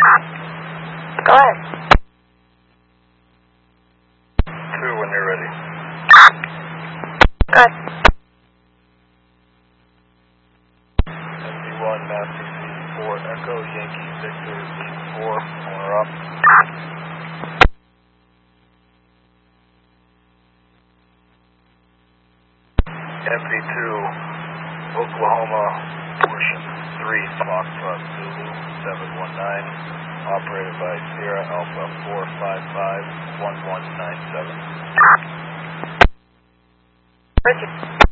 Go ahead. 2 when you're ready. Good. MD1 Master C4 Echo Yankee Victor Z4 owner up. MD2 Oklahoma Portion 3 Foxtrot Zulu 719 operated by Sierra Alpha 455 1197. Richard.